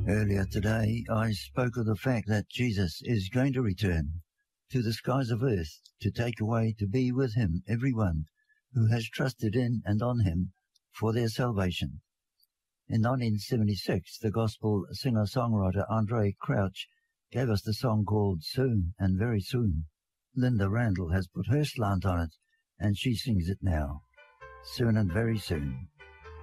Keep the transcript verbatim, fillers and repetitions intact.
Earlier today, I spoke of the fact that Jesus is going to return to the skies of earth to take away to be with him everyone who has trusted in and on him for their salvation. In nineteen seventy-six, the gospel singer-songwriter Andre Crouch gave us the song called Soon and Very Soon. Linda Randall has put her slant on it, and she sings it now. Soon and very soon.